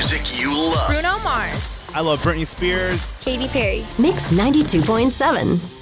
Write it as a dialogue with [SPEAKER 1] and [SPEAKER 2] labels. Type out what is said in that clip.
[SPEAKER 1] music you love.
[SPEAKER 2] Bruno Mars.
[SPEAKER 3] I love Britney Spears.
[SPEAKER 2] Katy Perry.
[SPEAKER 4] Mix 92.7.